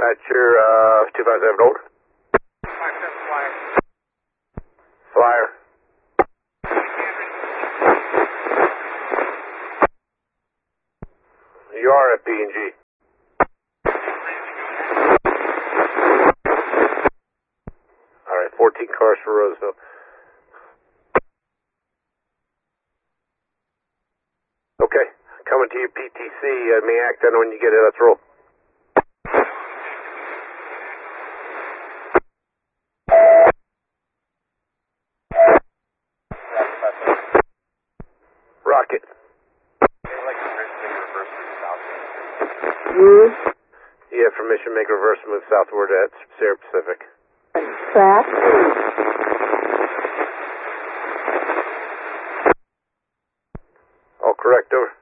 Dispatcher, 257 over. 57 Flyer. Flyer. You are at P&G. All right, 14 cars for Roseville. Okay, coming to you, PTC. May act on when you get it. Let's roll. Rocket. You have permission to make reverse move southward at Sierra Pacific. Track. All correct, over.